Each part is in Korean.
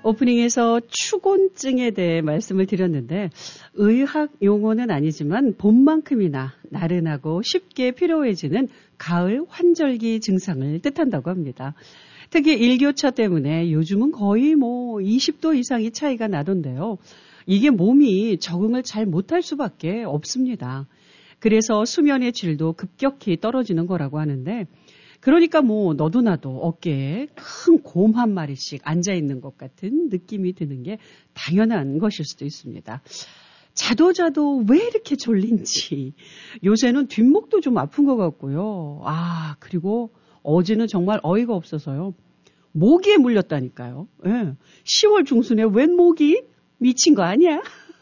오프닝에서 추곤증에 대해 말씀을 드렸는데 의학 용어는 아니지만 봄만큼이나 나른하고 쉽게 피로해지는 가을 환절기 증상을 뜻한다고 합니다. 특히 일교차 때문에 요즘은 거의 20도 이상이 차이가 나던데요. 이게 몸이 적응을 잘 못할 수밖에 없습니다. 그래서 수면의 질도 급격히 떨어지는 거라고 하는데 그러니까 너도 나도 어깨에 큰 곰 한 마리씩 앉아있는 것 같은 느낌이 드는 게 당연한 것일 수도 있습니다. 자도 왜 이렇게 졸린지 요새는 뒷목도 좀 아픈 것 같고요. 그리고 어제는 정말 어이가 없어서요. 모기에 물렸다니까요. 예. 10월 중순에 웬 모기? 미친 거 아니야?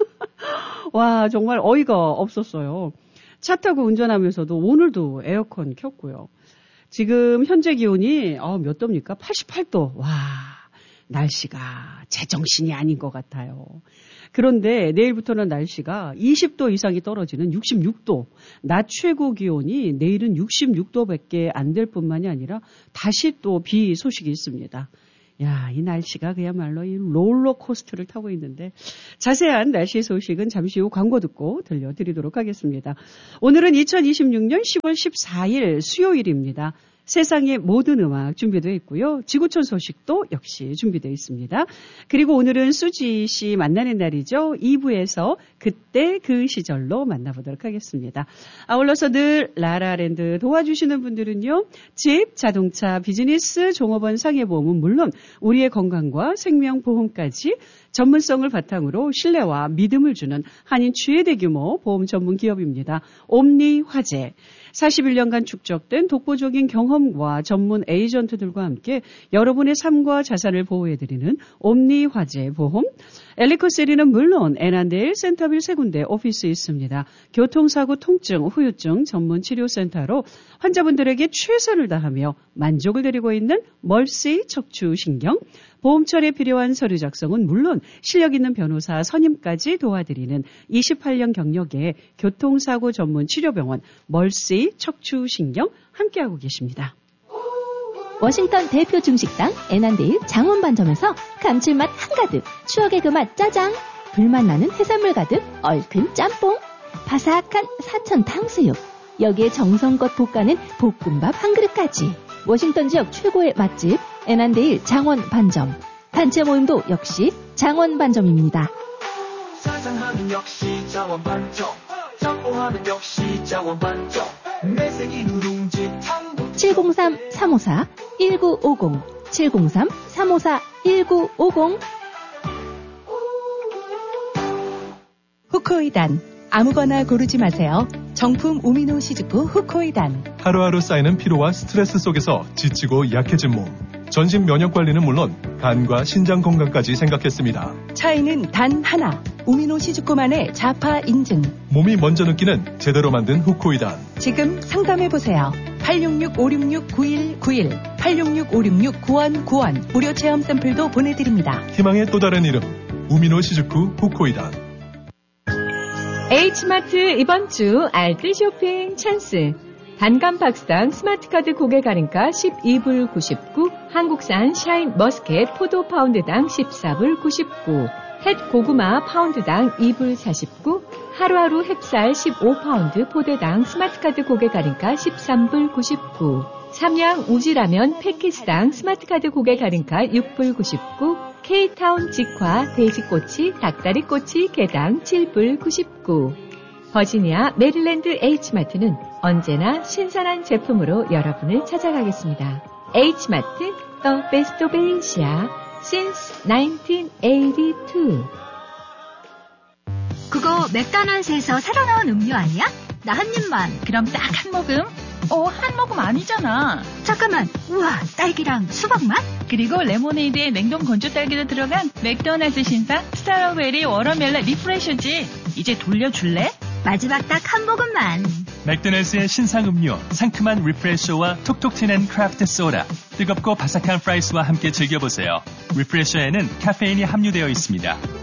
와, 정말 어이가 없었어요. 차 타고 운전하면서도 오늘도 에어컨 켰고요. 지금 현재 기온이 몇 도입니까? 88도. 와, 날씨가 제정신이 아닌 것 같아요. 그런데 내일부터는 날씨가 20도 이상이 떨어지는 66도. 낮 최고 기온이 내일은 66도밖에 안 될 뿐만이 아니라 다시 또 비 소식이 있습니다. 야, 이 날씨가 그야말로 이 롤러코스터를 타고 있는데 자세한 날씨 소식은 잠시 후 광고 듣고 들려드리도록 하겠습니다. 오늘은 2026년 10월 14일 수요일입니다. 세상의 모든 음악 준비되어 있고요. 지구촌 소식도 역시 준비되어 있습니다. 그리고 오늘은 수지 씨 만나는 날이죠. 2부에서 그때 그 시절로 만나보도록 하겠습니다. 아울러서 늘 라라랜드 도와주시는 분들은요. 집, 자동차, 비즈니스, 종업원 상해보험은 물론 우리의 건강과 생명보험까지 전문성을 바탕으로 신뢰와 믿음을 주는 한인 최대 규모 보험 전문 기업입니다. 옴니화재. 41년간 축적된 독보적인 경험과 전문 에이전트들과 함께 여러분의 삶과 자산을 보호해드리는 옴니화재 보험. 엘리코세리는 물론 애난데일, 센터빌 세 군데 오피스 있습니다. 교통사고, 통증, 후유증 전문 치료센터로 환자분들에게 최선을 다하며 만족을 드리고 있는 멀시 척추신경. 보험처리에 필요한 서류 작성은 물론 실력 있는 변호사 선임까지 도와드리는 28년 경력의 교통사고 전문 치료병원 멀시 척추신경 함께하고 계십니다. 워싱턴 대표 중식당 애난데일 장원반점에서 감칠맛 한가득, 추억의 그 맛 짜장, 불맛 나는 해산물 가득 얼큰 짬뽕, 바삭한 사천 탕수육, 여기에 정성껏 볶아낸 볶음밥 한 그릇까지. 워싱턴 지역 최고의 맛집 애난데일 장원반점. 단체 모임도 역시 장원반점입니다. 사장하면 역시 장원반점, 짬뽕하면 역시 장원반점, 매생이 누룽지 탕 703-354-1950 703-354-1950. 후코이단 아무거나 고르지 마세요. 정품 우미노 시즈쿠 후코이단. 하루하루 쌓이는 피로와 스트레스 속에서 지치고 약해진 몸. 전신 면역 관리는 물론 간과 신장 건강까지 생각했습니다. 차이는 단 하나. 우미노 시즈코만의 자파 인증. 몸이 먼저 느끼는 제대로 만든 후코이단. 지금 상담해보세요. 866-566-9191 866-566-9191 무료 체험 샘플도 보내드립니다. 희망의 또 다른 이름 우미노 시즈쿠 후코이단. H마트 이번 주 알뜰 쇼핑 찬스. 단감 박스당 스마트카드 고객 할인가 12불 99, 한국산 샤인 머스켓 포도 파운드당 14불 99, 햇 고구마 파운드당 2불 49, 하루하루 햅쌀 15파운드 포대당 스마트카드 고객 할인가 13불 99, 삼양 우지라면 패키지당 스마트카드 고객 할인가 6불 99, K타운 직화 돼지꼬치 닭다리꼬치 개당 7불 99. 버지니아 메릴랜드 H마트는 언제나 신선한 제품으로 여러분을 찾아가겠습니다. H마트 The Best of Asia since 1982. 그거 맥도날드에서 새로 나온 음료 아니야? 나 한 입만. 그럼 딱 한 모금? 한 모금 아니잖아. 잠깐만. 우와, 딸기랑 수박 맛? 그리고 레모네이드에 냉동 건조 딸기도 들어간 맥도날드 신상 스트로베리 워터멜론 리프레셔지. 이제 돌려줄래? 마지막 딱 한 모금만. 맥도날드의 신상 음료, 상큼한 리프레셔와 톡톡 튀는 크래프트 소다, 뜨겁고 바삭한 프라이스와 함께 즐겨보세요. 리프레셔에는 카페인이 함유되어 있습니다.